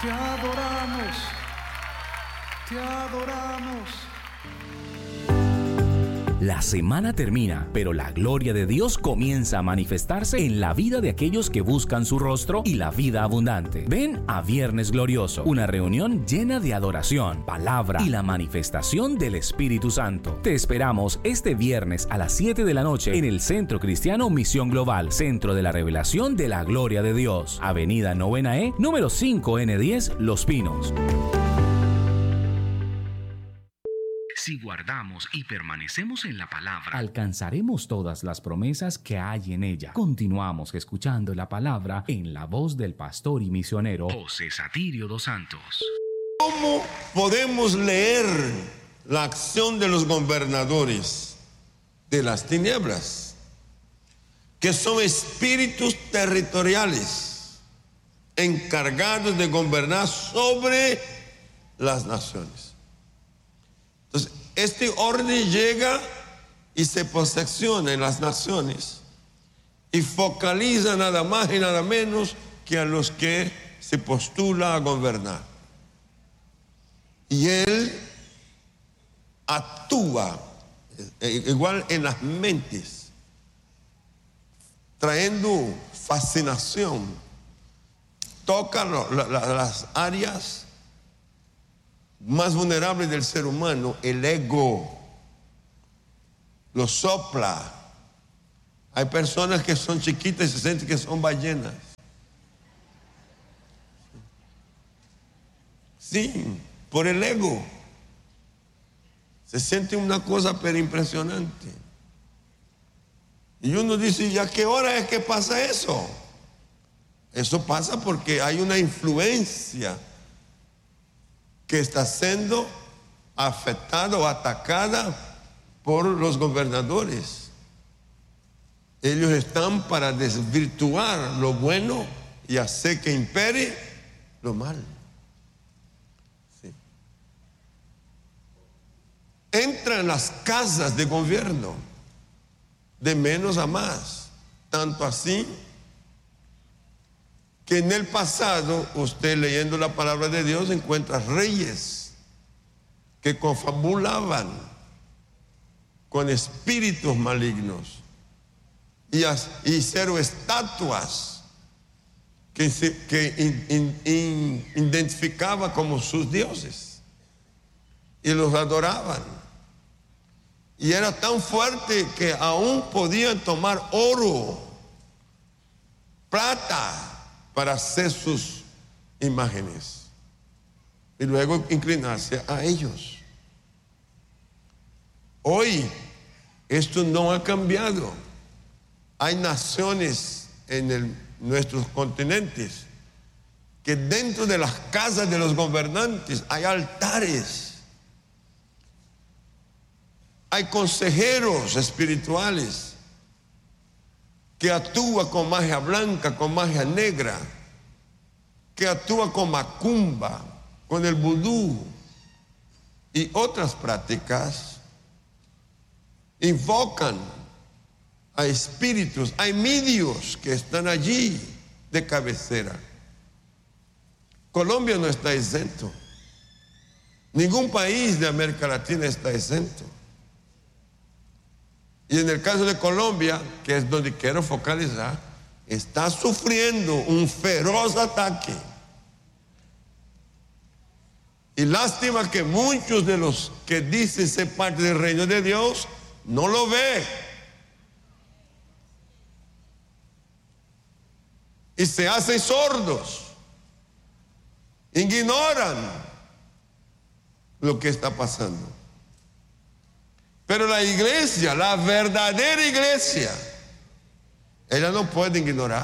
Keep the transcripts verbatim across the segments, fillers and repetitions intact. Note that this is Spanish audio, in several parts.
Te adoramos, te adoramos. La semana termina, pero la gloria de Dios comienza a manifestarse en la vida de aquellos que buscan su rostro y la vida abundante. Ven a Viernes Glorioso, una reunión llena de adoración, palabra y la manifestación del Espíritu Santo. Te esperamos este viernes a las siete de la noche en el Centro Cristiano Misión Global, Centro de la Revelación de la Gloria de Dios, Avenida Novena E, número cinco N diez, Los Pinos. Si guardamos y permanecemos en la palabra, alcanzaremos todas las promesas que hay en ella. Continuamos escuchando la palabra en la voz del pastor y misionero José Satirio dos Santos. ¿Cómo podemos leer la acción de los gobernadores de las tinieblas? Que son espíritus territoriales encargados de gobernar sobre las naciones. Entonces, este orden llega y se posesiona en las naciones y focaliza nada más y nada menos que a los que se postula a gobernar. Y él actúa igual en las mentes, trayendo fascinación, toca la, la, las áreas más vulnerable del ser humano, el ego, lo sopla. Hay personas que son chiquitas y se sienten que son ballenas. Sí, por el ego. Se siente una cosa pero impresionante. Y uno dice, ¿y a qué hora es que pasa eso? Eso pasa porque hay una influencia que está siendo afectada o atacada por los gobernadores. Ellos están para desvirtuar lo bueno y hacer que impere lo malo. Sí. Entra en las casas de gobierno de menos a más, tanto así que en el pasado, usted leyendo la palabra de Dios encuentra reyes que confabulaban con espíritus malignos y, y hicieron estatuas que, se, que in, in, in, identificaban como sus dioses y los adoraban. Y era tan fuerte que aún podían tomar oro, plata, para hacer sus imágenes y luego inclinarse a ellos. Hoy esto no ha cambiado. Hay naciones en el, nuestros continentes que dentro de las casas de los gobernantes hay altares, hay consejeros espirituales que actúa con magia blanca, con magia negra, que actúa con macumba, con el vudú y otras prácticas, invocan a espíritus, hay medios que están allí de cabecera. Colombia no está exento, ningún país de América Latina está exento. Y en el caso de Colombia, que es donde quiero focalizar, está sufriendo un feroz ataque. Y lástima que muchos de los que dicen ser parte del reino de Dios no lo ven. Y se hacen sordos. Ignoran lo que está pasando. Pero la iglesia, la verdadera iglesia, ella no puede ignorar.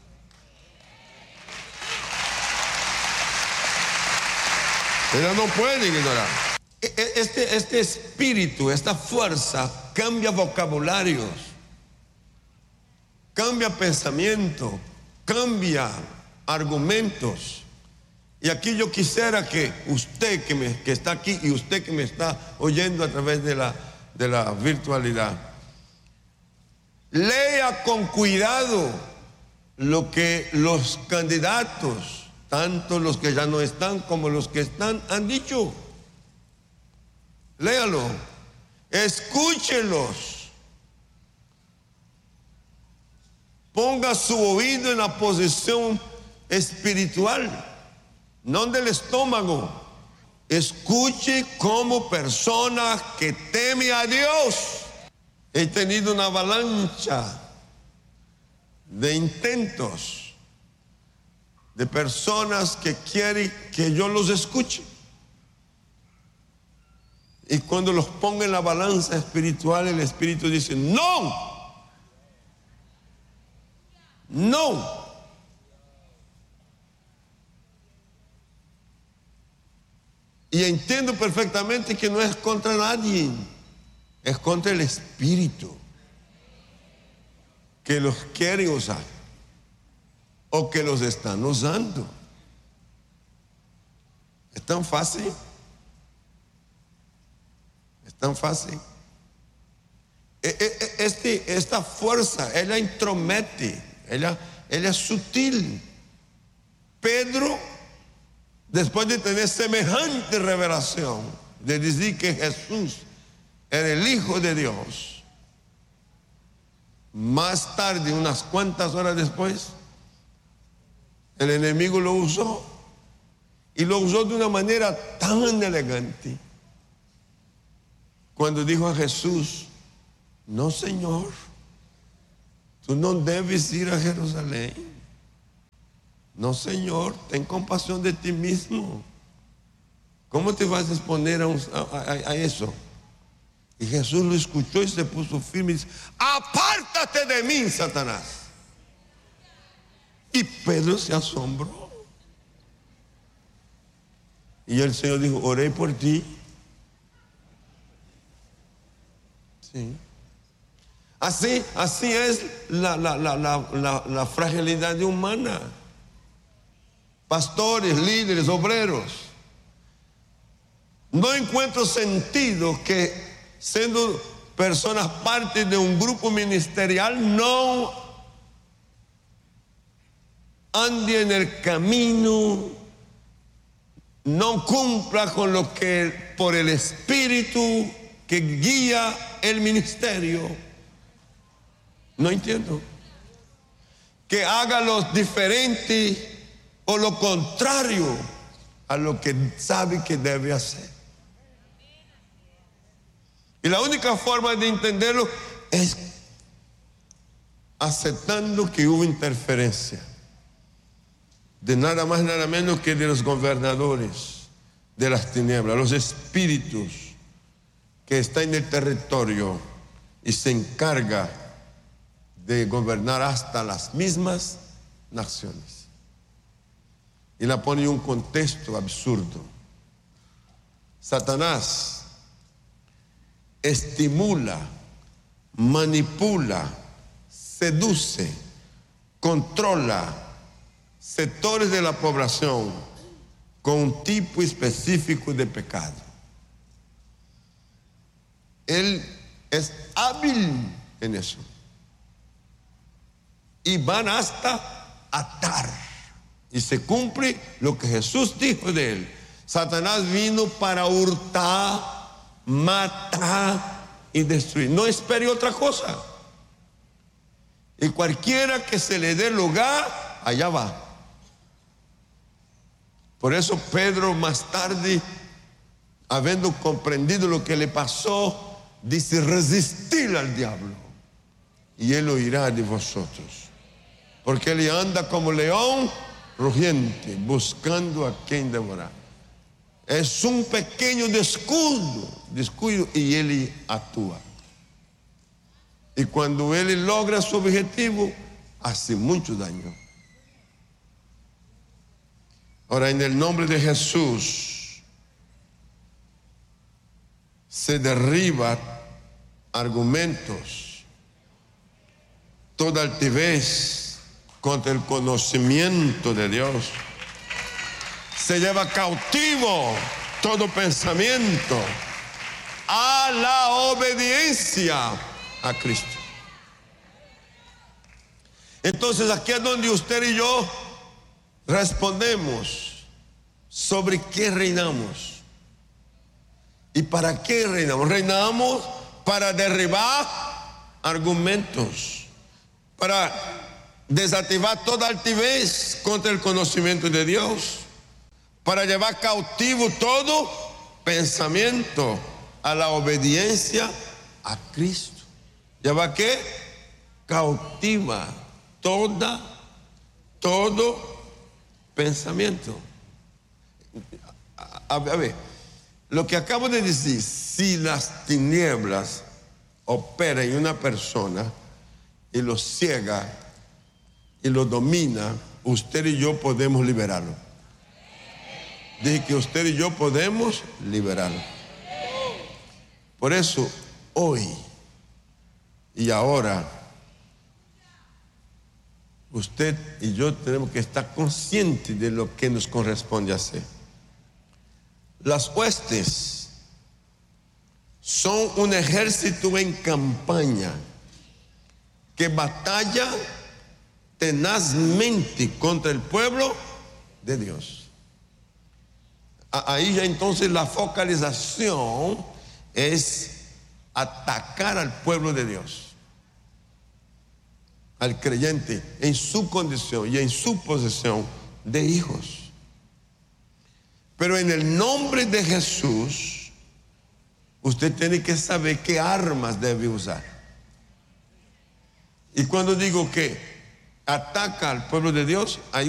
Ella no puede ignorar. Este, este espíritu, esta fuerza cambia vocabularios, cambia pensamiento, cambia argumentos. Y aquí yo quisiera que usted que, me, que está aquí y usted que me está oyendo a través de la de la virtualidad, lea con cuidado lo que los candidatos tanto los que ya no están como los que están han dicho. Léalo, escúchelos. Ponga su oído en la posición espiritual, no del estómago. Escuche como persona que teme a Dios. He tenido una avalancha de intentos de personas que quieren que yo los escuche. Y cuando los pongo en la balanza espiritual, el Espíritu dice, no, no. Y entiendo perfectamente que no es contra nadie, es contra el Espíritu que los quiere usar o que los están usando. Es tan fácil, es tan fácil. Este, esta fuerza, ella intromete, ella, ella es sutil. Pedro, después de tener semejante revelación, de decir que Jesús era el Hijo de Dios, más tarde, unas cuantas horas después, el enemigo lo usó, y lo usó de una manera tan elegante, cuando dijo a Jesús, no, Señor, tú no debes ir a Jerusalén. No, Señor, ten compasión de ti mismo. ¿Cómo te vas a exponer a, un, a, a, a eso? Y Jesús lo escuchó y se puso firme y dice, apártate de mí, Satanás. Y Pedro se asombró. Y el Señor dijo, oré por ti. Sí. Así, así es la, la, la, la, la, la fragilidad humana. Pastores, líderes, obreros. No encuentro sentido que siendo personas parte de un grupo ministerial no ande en el camino, no cumpla con lo que por el Espíritu que guía el ministerio. No entiendo. Que haga lo diferente o lo contrario a lo que sabe que debe hacer. Y la única forma de entenderlo es aceptando que hubo interferencia de nada más nada menos que de los gobernadores de las tinieblas, los espíritus que están en el territorio y se encarga de gobernar hasta las mismas naciones. Y la pone en un contexto absurdo. Satanás estimula, manipula, seduce, controla sectores de la población con un tipo específico de pecado. Él es hábil en eso. Y van hasta atar. Y se cumple lo que Jesús dijo de él. Satanás vino para hurtar, matar y destruir. No espere otra cosa. Y cualquiera que se le dé lugar, allá va. Por eso Pedro más tarde, habiendo comprendido lo que le pasó, dice, resistir al diablo y él huirá de vosotros. Porque él anda como león rugiente, buscando a quien devorar. Es un pequeño descuido, descuido y él actúa. Y cuando él logra su objetivo, hace mucho daño. Ahora, en el nombre de Jesús, se derriba argumentos, toda altivez contra el conocimiento de Dios. Se lleva cautivo todo pensamiento a la obediencia a Cristo. Entonces aquí es donde usted y yo respondemos sobre qué reinamos. ¿Y para qué reinamos? Reinamos para derribar argumentos, para desactivar toda altivez contra el conocimiento de Dios, para llevar cautivo todo pensamiento a la obediencia a Cristo. ¿Lleva qué? Cautiva toda, todo pensamiento. A, a, a ver, lo que acabo de decir, si las tinieblas operan en una persona y lo ciega y lo domina, usted y yo podemos liberarlo. Dije que usted y yo podemos liberarlo. Por eso, hoy y ahora, usted y yo tenemos que estar conscientes de lo que nos corresponde hacer. Las huestes son un ejército en campaña que batalla tenazmente contra el pueblo de Dios. Ahí ya entonces la focalización es atacar al pueblo de Dios, al creyente en su condición y en su posesión de hijos. Pero en el nombre de Jesús, usted tiene que saber qué armas debe usar. Y cuando digo que ataca al pueblo de Dios, hay